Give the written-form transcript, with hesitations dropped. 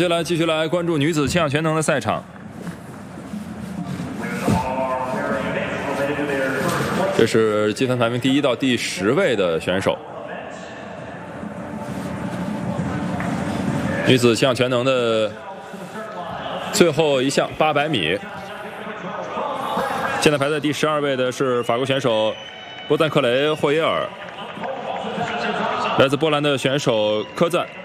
接下来继续来关注女子轻氧全能的赛场。这是积分排名第1到第10位的选手。女子轻氧全能的最后一项800米，现在排在第12位的是法国选手波赞克雷霍耶尔，来自波兰的选手科赞